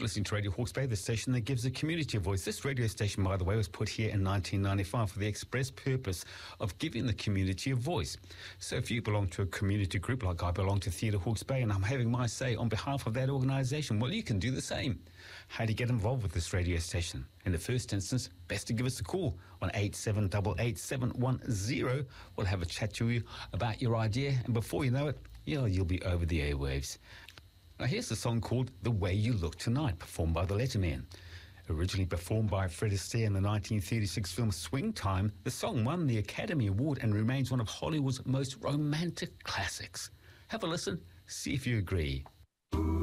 listening to Radio Hawke's Bay, the station that gives the community a voice. This radio station, by the way, was put here in 1995 for the express purpose of giving the community a voice. So if you belong to a community group like I belong to Theatre Hawke's Bay and I'm having my say on behalf of that organisation, well, you can do the same. How do you get involved with this radio station? In the first instance, best to give us a call on 8788 We'll have a chat to you about your idea, and before you know it, you'll be over the airwaves. Now here's a song called The Way You Look Tonight, performed by the Lettermen. Originally performed by Fred Astaire in the 1936 film Swing Time, the song won the Academy Award and remains one of Hollywood's most romantic classics. Have a listen, see if you agree.